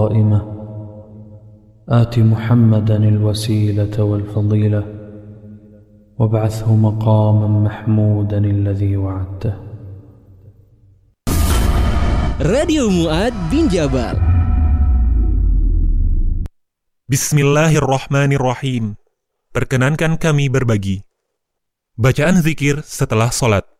قائمة آت محمدا الوسيلة والفضيلة وابعثه مقاما محمودا الذي وعدته. Radio Mu'ad bin Jabal. Bismillahirrahmanirrahim. Perkenankan kami berbagi bacaan zikir setelah sholat.